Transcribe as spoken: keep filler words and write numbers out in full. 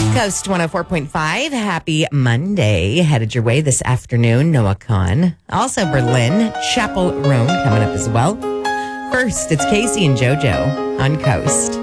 Coast one oh four point five. Happy Monday. Headed your way this afternoon. Noah Kahn. Also Berlin. Chapel Rome coming up as well. First, it's Casey and JoJo on Coast.